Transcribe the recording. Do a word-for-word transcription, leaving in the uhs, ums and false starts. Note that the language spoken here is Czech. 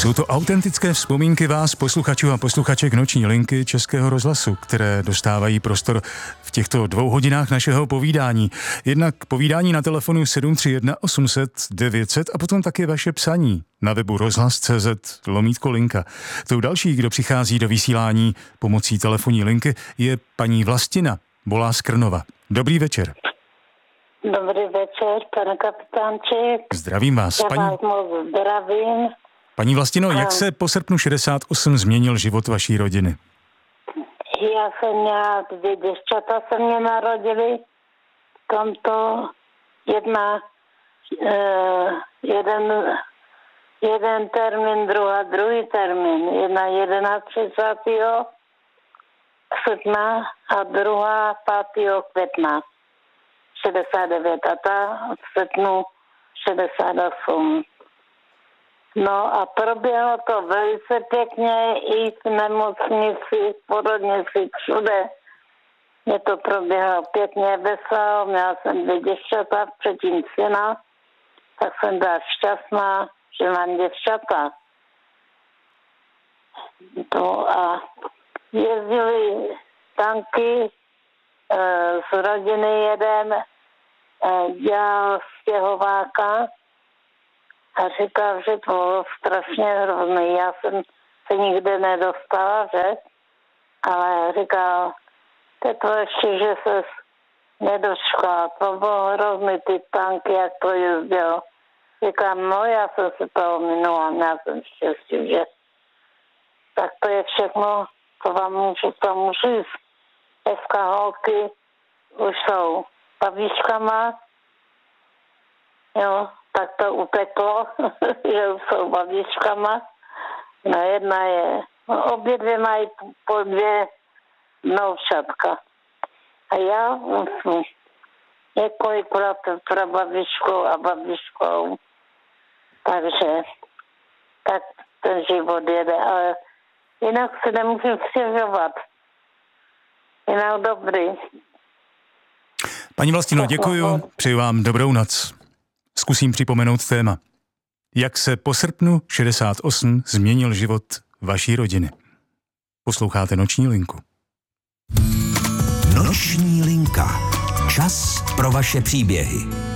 Jsou to autentické vzpomínky vás, posluchačů a posluchaček Noční linky Českého rozhlasu, které dostávají prostor v těchto dvou hodinách našeho povídání. Jednak povídání na telefonu sedm tři jedna osm set devět set a potom také vaše psaní na webu rozhlas tečka cé zet lomítko linka. Tou další, kdo přichází do vysílání pomocí telefonní linky, je paní Vlastina, volá z Krnova. Dobrý večer. Dobrý večer, pane kapitánček. Zdravím vás. Já paní... vás moc zdravím. Paní Vlastino, jak se po srpnu šedesát osm změnil život vaší rodiny? Já jsem měla dvě děvčata, se mě narodili. V tomto jedna, eh, jeden, jeden termín, druhá druhý termín. Jedna jedenáctého srpna a druhá pátého května šedesát devět a ta v srpnu šedesát osm. No a proběhlo to velice pěkně i v nemocnici, v porodnici, všude. Mě to proběhlo pěkně, veselo, měla jsem dvě děvčata, předtím syna, tak jsem byla šťastná, že mám děvčata. No a jezdili tanky e, z rodiny jeden, e, dělal stěhováka, a říkal, že to bylo strašně hrozný. Já jsem se nikdy nedostala, že? Ale říkal, to je to ještě, že se nedošla. To bylo hrozný, ty tanky, jak to jezdilo. Říkám, no já jsem se toho minula, já jsem štěstí, že? Tak to je všechno, co vám můžu, to můžu jít. Dneska holky už jsou babičkama, jo. Tak to upeklo, že už jsou babičkama. No jedna je, no obě dvě mají po dvě vnoučatka. A já jsem několik let pro babičkou a babičkou. Takže tak ten život jede, ale jinak se nemůžu stěžovat. Jinak dobrý. Paní Vlastino, děkuju, přeju vám dobrou noc. Zkusím připomenout téma. Jak se po srpnu šedesát osm změnil život vaší rodiny? Posloucháte Noční linku. Noční linka. Čas pro vaše příběhy.